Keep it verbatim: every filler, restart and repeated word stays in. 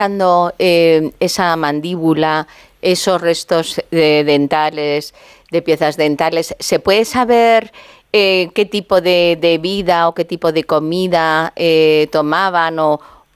Cuando eh, esa mandíbula, esos restos eh, dentales, de piezas dentales, ¿se puede saber eh, qué tipo de, de vida o qué tipo de comida eh, tomaban o,